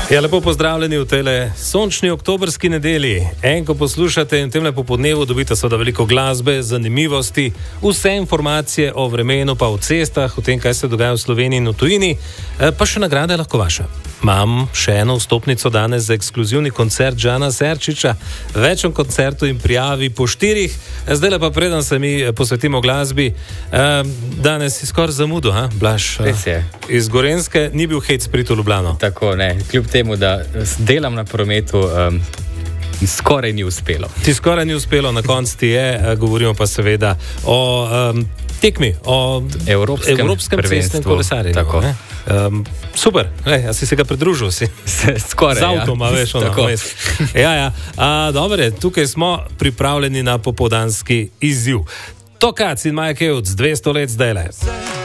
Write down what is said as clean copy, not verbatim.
Ja, lepo pozdravljeni v tele sončni oktobrski nedelji. Ko poslušate in v tem lepo podnevu dobite seveda veliko glasbe, zanimivosti, vse informacije o vremenu, pa o cestah, o tem, kaj se dogaja v Sloveniji in v tujini, pa še nagrada je lahko vaša. Imam še eno vstopnico danes za ekskluzivni koncert Žana Serčiča. Več o koncertu in prijavi po 4. Zdaj pa preden se mi posvetimo glasbi, danes je skoraj zamudo, Blaž? Res je. Iz Gorenjske ni bil hec priti v Ljubljano. Tako, ne. Kljub temu, da delam na prometu, skoraj ni uspelo. Ti skoraj ni uspelo, na koncu ti je, govorimo pa seveda o tekmi, o Evropskem cestnem kolesarjenju. Tako. Super, a si se ga pridružil? Skoraj, z avtoma, veš, dobre, tukaj smo pripravljeni na popoldanski izziv. Tokac in Maja Kevc, 200 let zdajle.